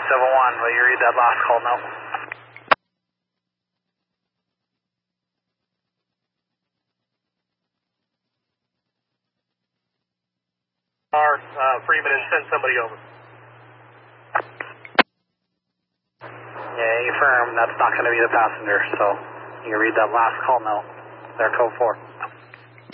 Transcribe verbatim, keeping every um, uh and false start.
seven one, will you read that last call note? Our uh, Freeman and send somebody over. Yeah, you firm, that's not going to be the passenger, so you can read that last call note. There, code four.